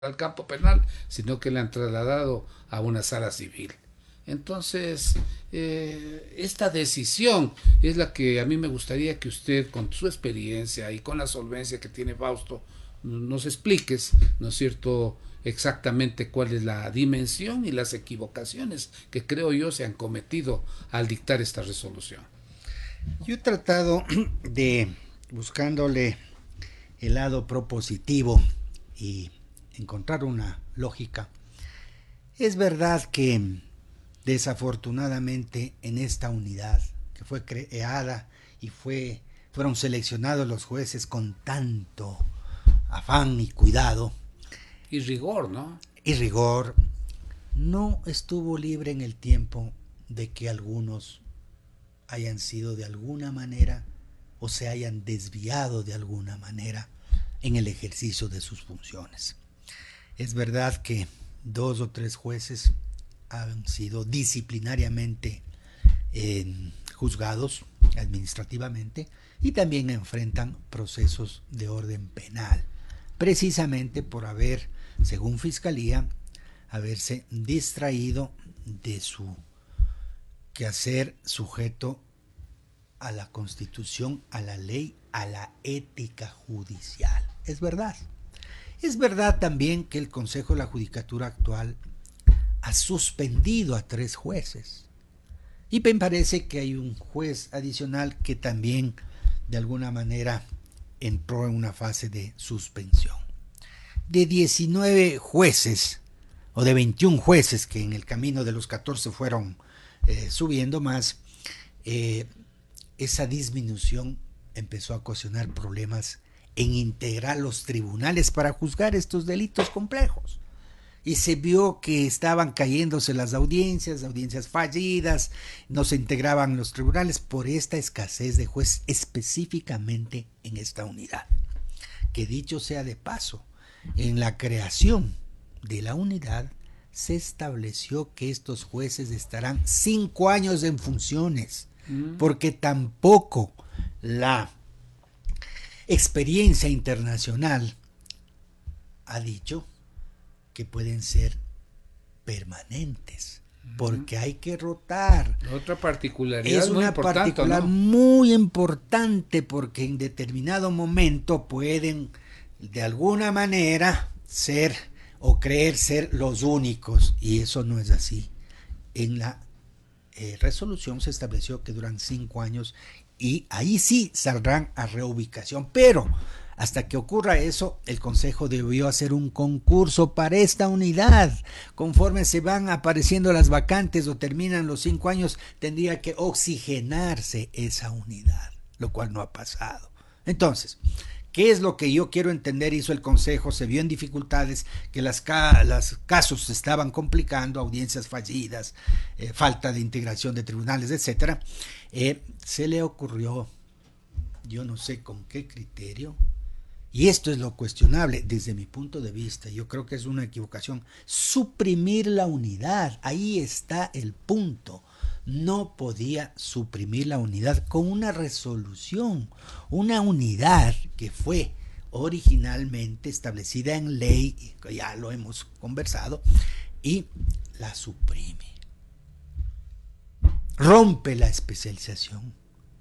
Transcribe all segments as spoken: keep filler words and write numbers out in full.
al campo penal, sino que le han trasladado a una sala civil. Entonces, eh, esta decisión es la que a mí me gustaría que usted, con su experiencia y con la solvencia que tiene Fausto, nos expliques, ¿no es cierto?, exactamente cuál es la dimensión y las equivocaciones que creo yo se han cometido al dictar esta resolución. Yo he tratado de, buscándole el lado propositivo y encontrar una lógica. Es verdad que desafortunadamente en esta unidad que fue creada y fue, fueron seleccionados los jueces con tanto afán y cuidado y rigor, ¿no? Y rigor, no estuvo libre en el tiempo de que algunos hayan sido de alguna manera o se hayan desviado de alguna manera en el ejercicio de sus funciones. Es verdad que dos o tres jueces han sido disciplinariamente eh, juzgados administrativamente y también enfrentan procesos de orden penal, precisamente por haber, según Fiscalía, haberse distraído de su quehacer sujeto a la Constitución, a la ley, a la ética judicial. Es verdad. Es verdad también que el Consejo de la Judicatura actual ha suspendido a tres jueces. Y me parece que hay un juez adicional que también de alguna manera entró en una fase de suspensión. De diecinueve jueces, o de veintiún jueces que en el camino de los catorce fueron eh, subiendo más, eh, esa disminución empezó a ocasionar problemas en integrar los tribunales para juzgar estos delitos complejos. Y se vio que estaban cayéndose las audiencias, audiencias fallidas, no se integraban los tribunales por esta escasez de jueces específicamente en esta unidad. Que dicho sea de paso, en la creación de la unidad se estableció que estos jueces estarán cinco años en funciones, mm. porque tampoco la experiencia internacional ha dicho que pueden ser permanentes, porque hay que rotar. Otra particularidad es una muy importante, particular ¿no? muy importante, porque en determinado momento pueden de alguna manera ser o creer ser los únicos, y eso no es así. En la eh, resolución se estableció que duran cinco años y ahí sí saldrán a reubicación, pero hasta que ocurra eso, el Consejo debió hacer un concurso para esta unidad. Conforme se van apareciendo las vacantes o terminan los cinco años, tendría que oxigenarse esa unidad, lo cual no ha pasado. Entonces, ¿qué es lo que yo quiero entender? Hizo el Consejo, se vio en dificultades, que las ca los casos se estaban complicando, audiencias fallidas, eh, falta de integración de tribunales, etcétera. Eh, se le ocurrió, yo no sé con qué criterio, y esto es lo cuestionable desde mi punto de vista, yo creo que es una equivocación, suprimir la unidad. Ahí está el punto. No podía suprimir la unidad con una resolución, una unidad que fue originalmente establecida en ley, ya lo hemos conversado, y la suprime. Rompe la especialización.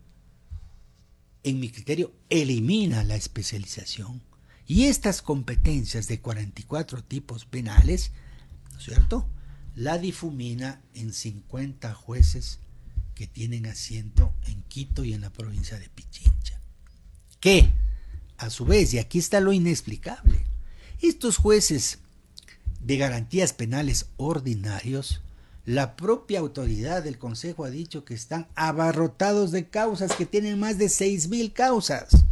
En mi criterio, elimina la especialización. Y estas competencias de cuarenta y cuatro tipos penales, ¿no es cierto?, la difumina en cincuenta jueces que tienen asiento en Quito y en la provincia de Pichincha. Que, a su vez, y aquí está lo inexplicable, estos jueces de garantías penales ordinarios, la propia autoridad del Consejo ha dicho que están abarrotados de causas, que tienen más de seis mil causas.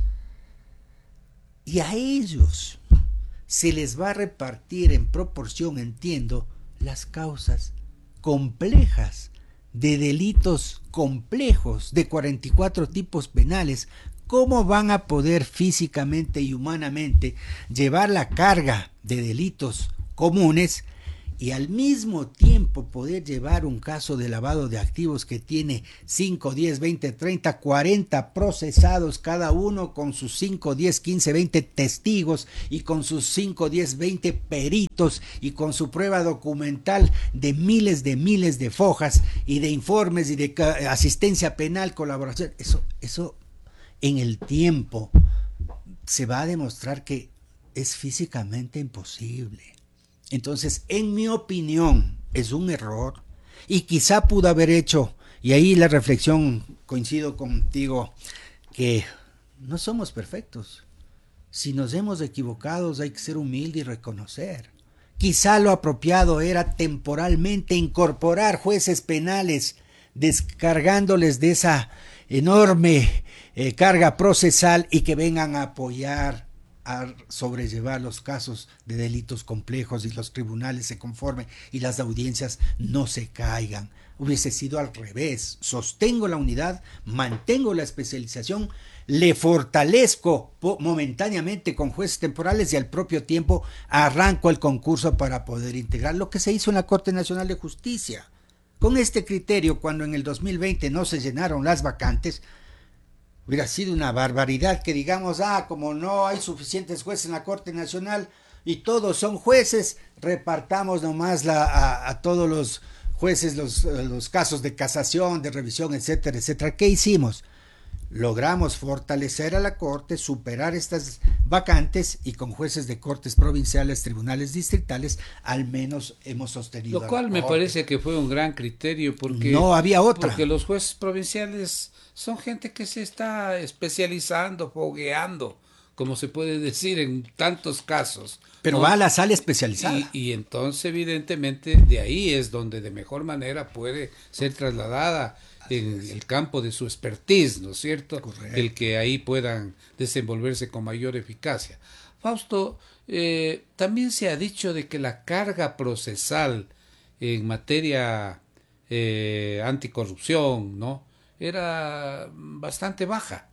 Y a ellos se les va a repartir en proporción, entiendo, las causas complejas de delitos complejos de cuarenta y cuatro tipos penales. ¿Cómo van a poder físicamente y humanamente llevar la carga de delitos comunes y al mismo tiempo poder llevar un caso de lavado de activos que tiene cinco, diez, veinte, treinta, cuarenta procesados, cada uno con sus cinco, diez, quince, veinte testigos y con sus cinco, diez, veinte peritos y con su prueba documental de miles de miles de fojas y de informes y de asistencia penal, colaboración, eso, eso en el tiempo se va a demostrar que es físicamente imposible. Entonces, en mi opinión, es un error y quizá pudo haber hecho, y ahí la reflexión, coincido contigo, que no somos perfectos. Si nos hemos equivocado, hay que ser humilde y reconocer. Quizá lo apropiado era temporalmente incorporar jueces penales, descargándoles de esa enorme eh, carga procesal y que vengan a apoyar a sobrellevar los casos de delitos complejos y los tribunales se conformen y las audiencias no se caigan. Hubiese sido al revés. Sostengo la unidad, mantengo la especialización, le fortalezco momentáneamente con jueces temporales y al propio tiempo arranco el concurso para poder integrar lo que se hizo en la Corte Nacional de Justicia. Con este criterio, cuando en el dos mil veinte no se llenaron las vacantes, hubiera sido una barbaridad que digamos, ah, como no hay suficientes jueces en la Corte Nacional y todos son jueces, repartamos nomás la, a, a todos los jueces los, los casos de casación, de revisión, etcétera, etcétera. ¿Qué hicimos? Logramos fortalecer a la Corte, superar estas vacantes y con jueces de cortes provinciales, tribunales distritales, al menos hemos sostenido. Lo cual me parece que fue un gran criterio porque no había otra. Porque los jueces provinciales son gente que se está especializando, fogueando, como se puede decir en tantos casos. Pero ¿no? va a la sala especializada. Y, y entonces evidentemente de ahí es donde de mejor manera puede ser trasladada en el campo de su expertise, ¿no es cierto? Correcto. El que ahí puedan desenvolverse con mayor eficacia. Fausto, eh, también se ha dicho de que la carga procesal en materia eh, anticorrupción, ¿no?, era bastante baja.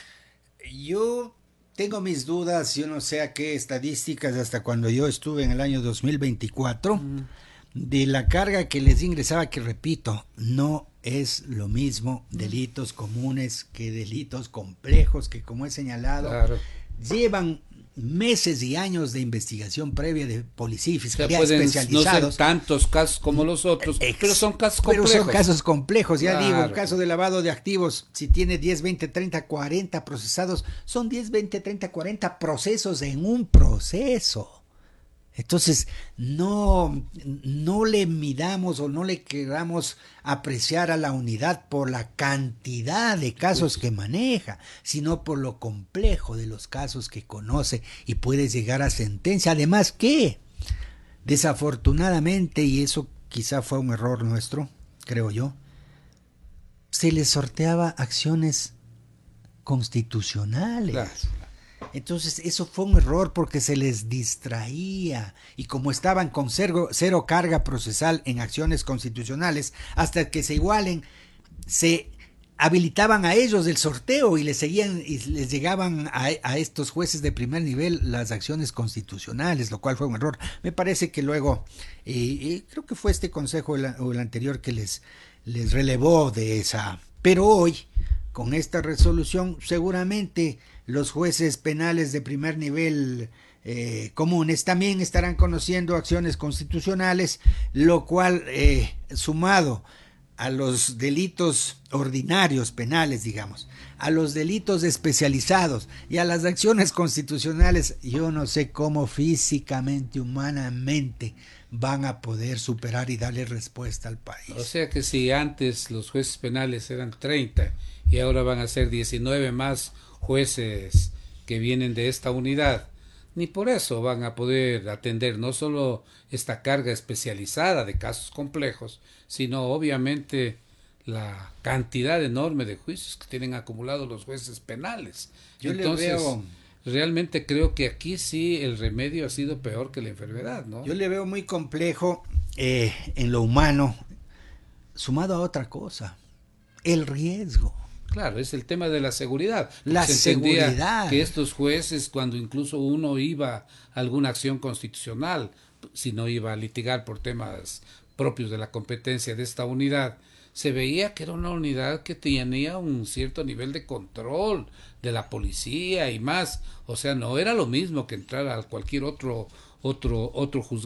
Yo tengo mis dudas, yo no sé a qué estadísticas hasta cuando yo estuve en el año dos mil veinticuatro, mm. de la carga que les ingresaba, que repito, no es lo mismo delitos comunes que delitos complejos, que como he señalado, claro, llevan meses y años de investigación previa de policía y fiscalía, o sea, especializados. No ser tantos casos como los otros, Ex, pero son casos complejos. Pero son casos complejos, ya claro. digo, un caso de lavado de activos, si tiene diez, veinte, treinta, cuarenta procesados, son diez, veinte, treinta, cuarenta procesos en un proceso. Entonces, no, no le midamos o no le queramos apreciar a la unidad por la cantidad de casos que maneja, sino por lo complejo de los casos que conoce y puede llegar a sentencia. Además que, desafortunadamente, y eso quizá fue un error nuestro, creo yo, se le sorteaba acciones constitucionales. Claro. Entonces eso fue un error porque se les distraía y como estaban con cero, cero carga procesal en acciones constitucionales, hasta que se igualen, se habilitaban a ellos el sorteo y les seguían y les llegaban a, a estos jueces de primer nivel las acciones constitucionales, lo cual fue un error. Me parece que luego, eh, eh, creo que fue este consejo el, o el anterior que les, les relevó de esa. Pero hoy, con esta resolución, seguramente los jueces penales de primer nivel eh, comunes también estarán conociendo acciones constitucionales, lo cual, eh, sumado a los delitos ordinarios penales, digamos, a los delitos especializados y a las acciones constitucionales, yo no sé cómo físicamente, humanamente, van a poder superar y darle respuesta al país. O sea que si antes los jueces penales eran treinta y ahora van a ser diecinueve más jueces que vienen de esta unidad, ni por eso van a poder atender no solo esta carga especializada de casos complejos, sino obviamente la cantidad enorme de juicios que tienen acumulados los jueces penales. Yo Entonces, le veo, realmente creo que aquí sí el remedio ha sido peor que la enfermedad, ¿no? Yo le veo muy complejo eh, en lo humano, sumado a otra cosa, el riesgo. Claro, es el tema de la seguridad. La Se entendía seguridad. que estos jueces, cuando incluso uno iba a alguna acción constitucional, si no iba a litigar por temas propios de la competencia de esta unidad, se veía que era una unidad que tenía un cierto nivel de control de la policía y más. O sea, no era lo mismo que entrar a cualquier otro otro otro juzgado